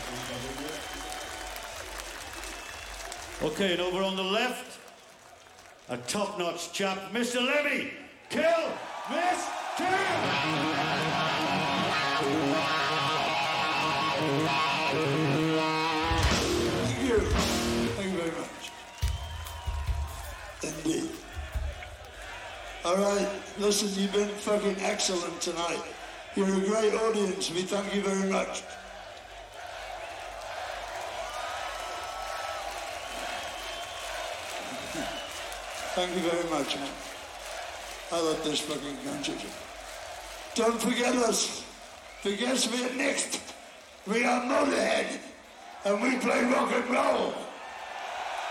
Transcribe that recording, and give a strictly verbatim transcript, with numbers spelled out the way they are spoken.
Okay, and over on the left, a top-notch chap, Mister Lemmy. Kill, miss, kill! Thank you. Thank you very much. Indeed. All right, listen, you've been fucking excellent tonight. You're a great audience. We thank you very much. Thank you very much, man. I love this fucking country. Don't forget us. Forget me next. We are Motorhead, and we play rock and roll.